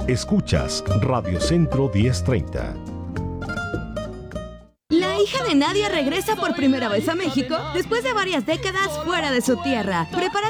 Escuchas Radio Centro 1030. La hija de Nadia regresa por primera vez a México después de varias décadas fuera de su tierra. Prepárate